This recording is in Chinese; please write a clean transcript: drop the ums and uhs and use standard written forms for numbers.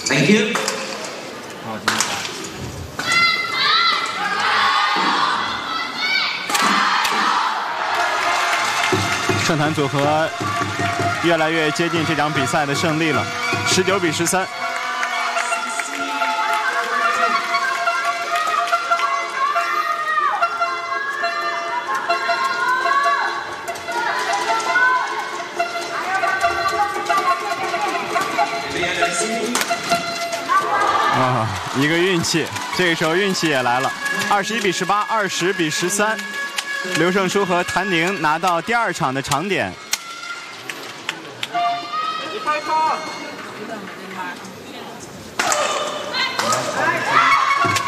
Thank you。 好，今天盛坛组合越来越接近这场比赛的胜利了，19比13。啊，一个运气，这个时候运气也来了，21比18 ，20比13。刘胜书和谭宁拿到第2场的长点。